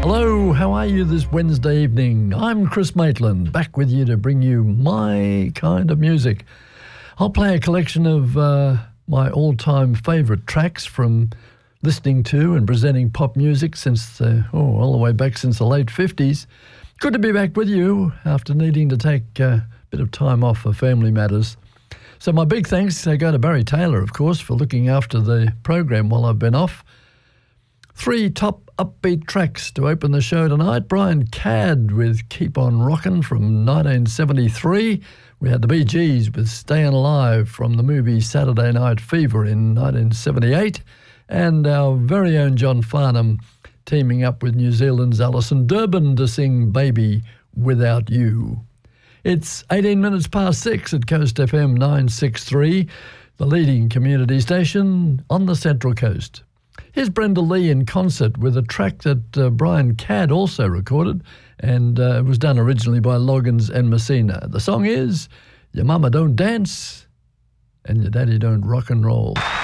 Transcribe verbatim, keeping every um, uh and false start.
Hello, how are you this Wednesday evening? I'm Chris Maitland, back with you to bring you my kind of music. I'll play a collection of uh, my all-time favourite tracks from listening to and presenting pop music since, the, oh, all the way back since the late fifties. Good to be back with you after needing to take uh, a bit of time off for family matters. So my big thanks uh, go to Barry Taylor, of course, for looking after the program while I've been off. Three top upbeat tracks to open the show tonight. Brian Cadd with Keep On Rockin' from nineteen seventy-three. We had the Bee Gees with Stayin' Alive from the movie Saturday Night Fever in nineteen seventy-eight. And our very own John Farnham teaming up with New Zealand's Alison Durbin to sing Baby Without You. It's eighteen minutes past six at Coast F M nine sixty-three, the leading community station on the Central Coast. Here's Brenda Lee in concert with a track that uh, Brian Cadd also recorded, and uh, it was done originally by Loggins and Messina. The song is Your Mama Don't Dance and Your Daddy Don't Rock and Roll.